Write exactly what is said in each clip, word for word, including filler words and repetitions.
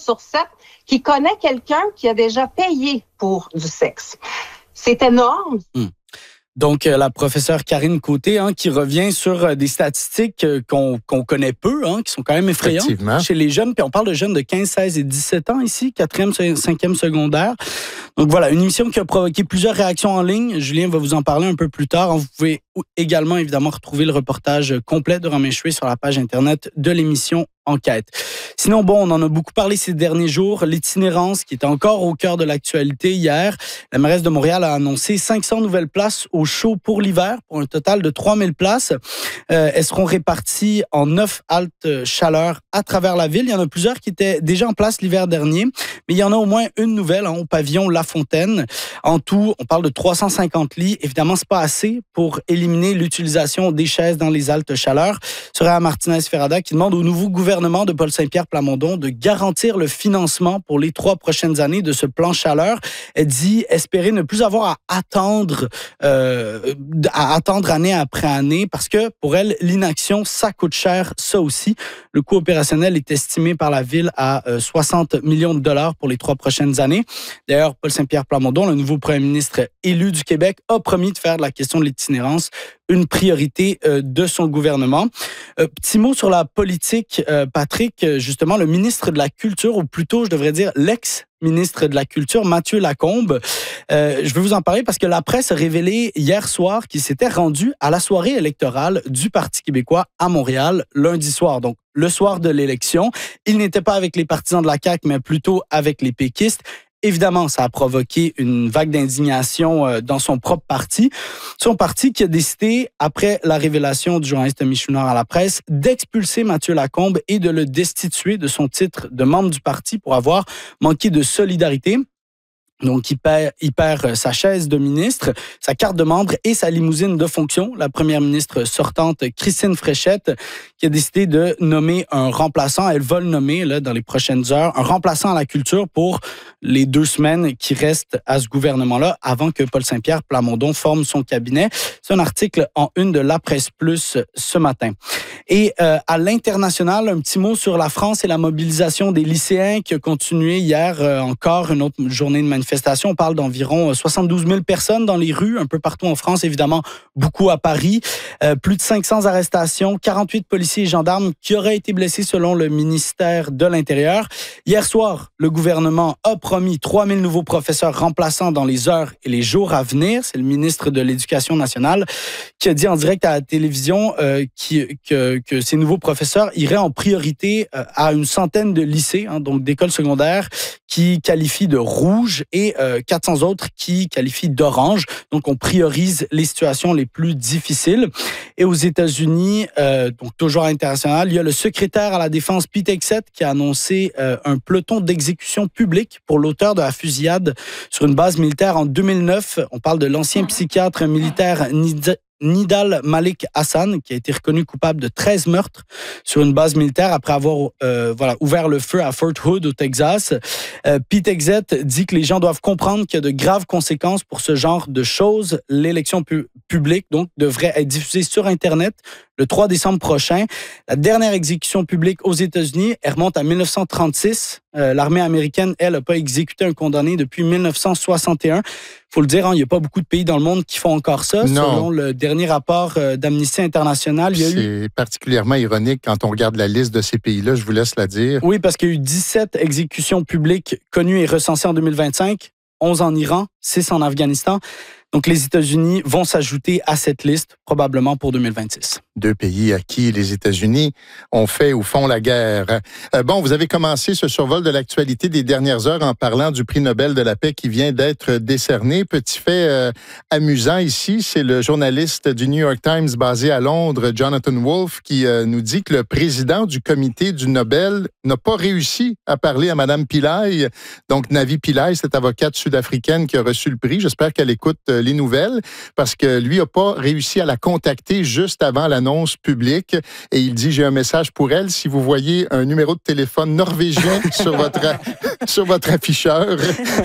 sur sept qui connaît quelqu'un qui a déjà payé pour du sexe. C'est énorme. Hum. Donc, euh, la professeure Karine Côté, hein, qui revient sur euh, des statistiques euh, qu'on qu'on connaît peu, hein, qui sont quand même effrayantes chez les jeunes. Puis on parle de jeunes de quinze, seize et dix-sept ans ici, quatrième, cinquième secondaire. Donc voilà, une émission qui a provoqué plusieurs réactions en ligne. Julien va vous en parler un peu plus tard. Vous pouvez également, évidemment, retrouver le reportage complet de Romain Chouet sur la page Internet de l'émission Enquête. Sinon, bon, on en a beaucoup parlé ces derniers jours. L'itinérance, qui était encore au cœur de l'actualité hier. La mairesse de Montréal a annoncé cinq cents nouvelles places au show pour l'hiver, pour un total de trois mille places. Euh, elles seront réparties en neuf haltes chaleur à travers la ville. Il y en a plusieurs qui étaient déjà en place l'hiver dernier, mais il y en a au moins une nouvelle, hein, au pavillon La Fontaine. En tout, on parle de trois cent cinquante lits. Évidemment, c'est pas assez pour éliminer l'utilisation des chaises dans les haltes chaleur. Soraya Martinez-Ferrada qui demande au nouveau gouvernement de Paul Saint-Pierre Plamondon de garantir le financement pour les trois prochaines années de ce plan chaleur. Elle dit espérer ne plus avoir à attendre, euh, à attendre année après année parce que pour elle, l'inaction, ça coûte cher, ça aussi. Le coût opérationnel est estimé par la ville à euh, soixante millions de dollars pour les trois prochaines années. D'ailleurs, Paul Saint-Pierre Plamondon, le nouveau premier ministre élu du Québec, a promis de faire de la question de l'itinérance une priorité euh, de son gouvernement. Euh, petit mot sur la politique, euh, Patrick, justement, le ministre de la Culture, ou plutôt, je devrais dire, l'ex-ministre de la Culture, Mathieu Lacombe. Euh, je vais vous en parler parce que la presse a révélé hier soir qu'il s'était rendu à la soirée électorale du Parti québécois à Montréal lundi soir, donc le soir de l'élection. Il n'était pas avec les partisans de la C A Q, mais plutôt avec les péquistes. Évidemment, ça a provoqué une vague d'indignation dans son propre parti. Son parti qui a décidé, après la révélation du journaliste Michouinard à la presse, d'expulser Mathieu Lacombe et de le destituer de son titre de membre du parti pour avoir manqué de solidarité. Donc, il perd, il perd sa chaise de ministre, sa carte de membre et sa limousine de fonction. La première ministre sortante, Christine Fréchette, qui a décidé de nommer un remplaçant. Elle va le nommer là, dans les prochaines heures, un remplaçant à la culture pour les deux semaines qui restent à ce gouvernement-là avant que Paul Saint-Pierre Plamondon forme son cabinet. C'est un article en une de La Presse Plus ce matin. Et euh, à l'international, un petit mot sur la France et la mobilisation des lycéens qui a continué hier euh, encore une autre journée de manifestation. On parle d'environ soixante-douze mille personnes dans les rues, un peu partout en France, évidemment, beaucoup à Paris. Euh, plus de cinq cents arrestations, quarante-huit policiers et gendarmes qui auraient été blessés selon le ministère de l'Intérieur. Hier soir, le gouvernement a promis trois mille nouveaux professeurs remplaçants dans les heures et les jours à venir. C'est le ministre de l'Éducation nationale qui a dit en direct à la télévision euh, qui, que, que ces nouveaux professeurs iraient en priorité euh, à une centaine de lycées, hein, donc d'écoles secondaires, qui qualifient de rouge et euh, quatre cents autres qui qualifient d'orange. Donc, on priorise les situations les plus difficiles. Et aux États-Unis, euh, donc toujours à l'international, il y a le secrétaire à la Défense, Pete Hegseth, qui a annoncé euh, un peloton d'exécution publique pour l'auteur de la fusillade sur une base militaire en deux mille neuf. On parle de l'ancien psychiatre militaire Nid- Nidal Malik Hassan, qui a été reconnu coupable de treize meurtres sur une base militaire après avoir euh, voilà, ouvert le feu à Fort Hood, au Texas. Euh, Pete Hegseth dit que les gens doivent comprendre qu'il y a de graves conséquences pour ce genre de choses. L'élection pu- publique, donc, devrait être diffusée sur Internet le trois décembre prochain. La dernière exécution publique aux États-Unis, elle remonte à dix-neuf cent trente-six. Euh, l'armée américaine, elle, n'a pas exécuté un condamné depuis dix-neuf cent soixante et un. Il faut le dire, hein, il n'y a pas beaucoup de pays dans le monde qui font encore ça. Non. Selon le dernier rapport euh, d'Amnesty International, il y a C'est eu... C'est particulièrement ironique quand on regarde la liste de ces pays-là, je vous laisse la dire. Oui, parce qu'il y a eu dix-sept exécutions publiques connues et recensées en deux mille vingt-cinq, onze en Iran, six en Afghanistan. Donc, les États-Unis vont s'ajouter à cette liste, probablement pour deux mille vingt-six. Deux pays à qui les États-Unis ont fait ou font la guerre. Euh, bon, vous avez commencé ce survol de l'actualité des dernières heures en parlant du prix Nobel de la paix qui vient d'être décerné. Petit fait euh, amusant ici, c'est le journaliste du New York Times basé à Londres, Jonathan Wolfe, qui euh, nous dit que le président du comité du Nobel n'a pas réussi à parler à Mme Pillay. Donc, Navi Pillay, cette avocate sud-africaine qui a reçu le prix. J'espère qu'elle écoute euh, les nouvelles parce que lui n'a pas réussi à la contacter juste avant l'annonce publique. Et il dit, j'ai un message pour elle. Si vous voyez un numéro de téléphone norvégien sur votre, sur votre afficheur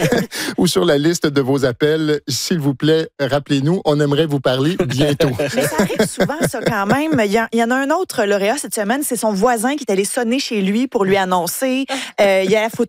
ou sur la liste de vos appels, s'il vous plaît, rappelez-nous, on aimerait vous parler bientôt. Mais ça arrive souvent, ça, quand même. Il y, a, il y en a un autre lauréat cette semaine, c'est son voisin qui est allé sonner chez lui pour lui annoncer. Euh, il y a la photo